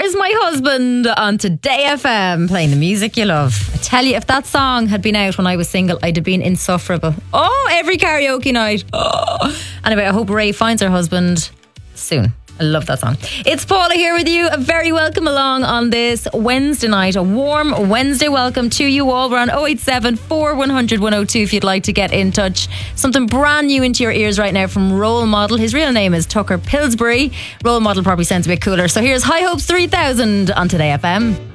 Where's My Husband on Today FM, playing the music you love. I tell you, if that song had been out when I was single, I'd have been insufferable. Oh, every karaoke night. Oh. Anyway, I hope Ray finds her husband soon. I love that song. It's Paula here with you. A very welcome along on this Wednesday night. A warm Wednesday welcome to you all. We're on 087 4100 102 if you'd like to get in touch. Something brand new into your ears right now from Role Model. His real name is Tucker Pillsbury. Role Model probably sounds a bit cooler. So here's High Hopes 3000 on Today FM.